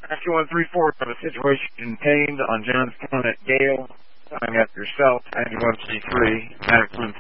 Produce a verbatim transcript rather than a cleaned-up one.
ninety-one three four, have a situation contained on Johnstown at Gale. Calling after yourself, ninety-one three three, ninety-one